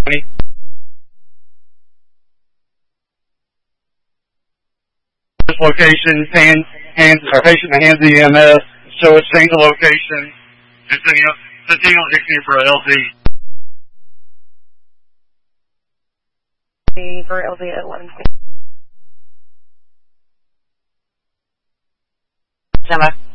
This location, patient hands the EMS, show us change the location, continue on Dixie for LZ. For LZ at 11. Stand by.